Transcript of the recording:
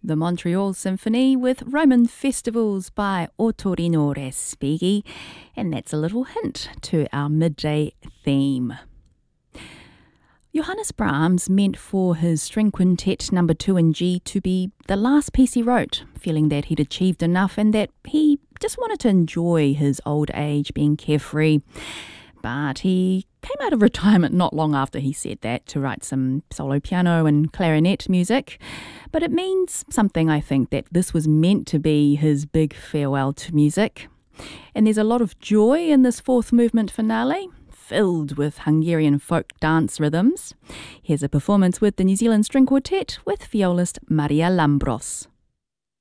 The Montreal Symphony with Roman Festivals by Ottorino Respighi, and that's a little hint to our midday theme. Johannes Brahms meant for his string quintet number 2 in G to be the last piece he wrote, feeling that he'd achieved enough and that he just wanted to enjoy his old age, being carefree. But he came out of retirement not long after he said that to write some solo piano and clarinet music. But it means something, I think, that this was meant to be his big farewell to music. And there's a lot of joy in this fourth movement finale, filled with Hungarian folk dance rhythms. Here's a performance with the New Zealand String Quartet with violist Maria Lambros.